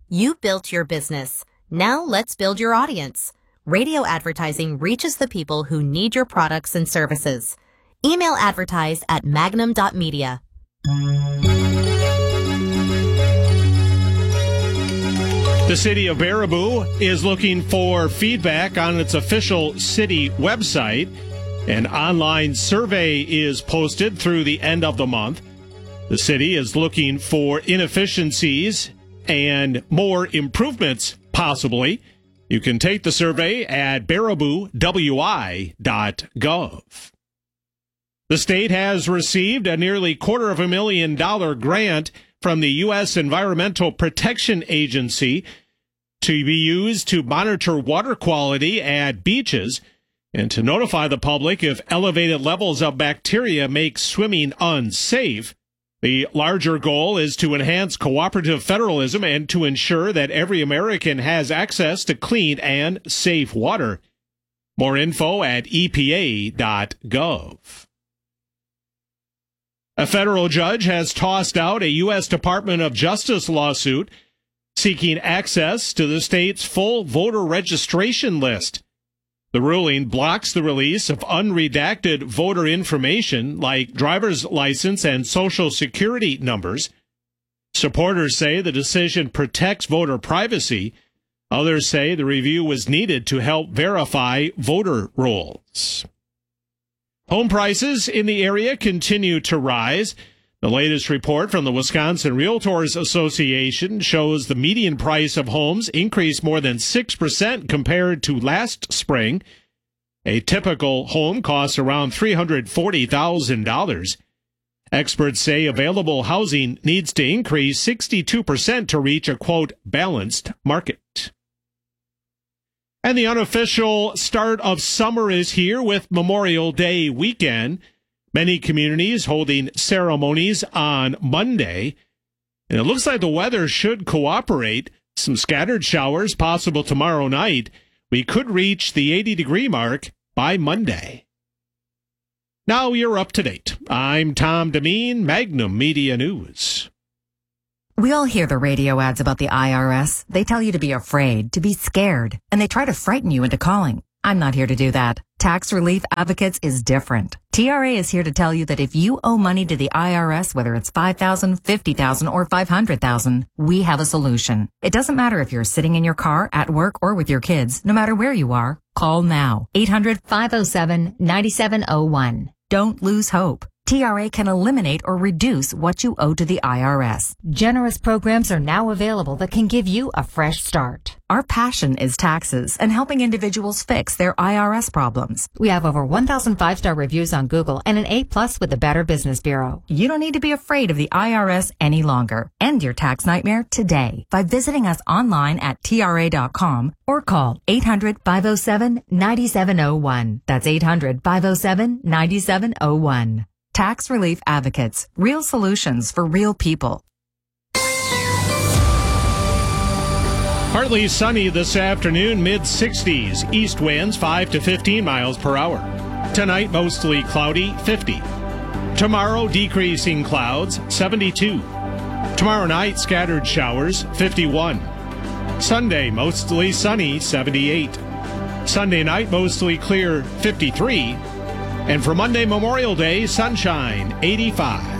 You built your business. Now let's build your audience. Radio advertising reaches the people who need your products and services. Email advertise at magnum.media. The city of Baraboo is looking for feedback on its official city website. An online survey is posted through the end of the month. The city is looking for inefficiencies and more improvements, possibly. You can take the survey at baraboowi.gov. The state has received a nearly $250,000 grant from the U.S. Environmental Protection Agency to be used to monitor water quality at beaches and to notify the public if elevated levels of bacteria make swimming unsafe. The larger goal is to enhance cooperative federalism and to ensure that every American has access to clean and safe water. More info at EPA.gov. A federal judge has tossed out a U.S. Department of Justice lawsuit seeking access to the state's full voter registration list. The ruling blocks the release of unredacted voter information like driver's license and social security numbers. Supporters say the decision protects voter privacy. Others say the review was needed to help verify voter rolls. Home prices in the area continue to rise. The latest report from the Wisconsin Realtors Association shows the median price of homes increased more than 6% compared to last spring. A typical home costs around $340,000. Experts say available housing needs to increase 62% to reach a, quote, balanced market. And the unofficial start of summer is here with Memorial Day weekend. Many communities holding ceremonies on Monday. And it looks like the weather should cooperate. Some scattered showers possible tomorrow night. We could reach the 80-degree mark by Monday. Now you're up to date. I'm Tom Demeen, Magnum Media News. We all hear the radio ads about the IRS. They tell you to be afraid, to be scared, and they try to frighten you into calling. I'm not here to do that. Tax Relief Advocates is different. TRA is here to tell you that if you owe money to the IRS, whether it's $5,000, $50,000, or $500,000, we have a solution. It doesn't matter if you're sitting in your car, at work, or with your kids. No matter where you are, call now. 800-507-9701. Don't lose hope. TRA can eliminate or reduce what you owe to the IRS. Generous programs are now available that can give you a fresh start. Our passion is taxes and helping individuals fix their IRS problems. We have over 1,000 5-star reviews on Google and an A+ with the Better Business Bureau. You don't need to be afraid of the IRS any longer. End your tax nightmare today by visiting us online at TRA.com or call 800-507-9701. That's 800-507-9701. Tax Relief Advocates. Real solutions for real people. Partly sunny this afternoon, mid-60s. East winds 5 to 15 miles per hour. Tonight, mostly cloudy, 50. Tomorrow, decreasing clouds, 72. Tomorrow night, scattered showers, 51. Sunday, mostly sunny, 78. Sunday night, mostly clear, 53. And for Monday, Memorial Day, sunshine, 85.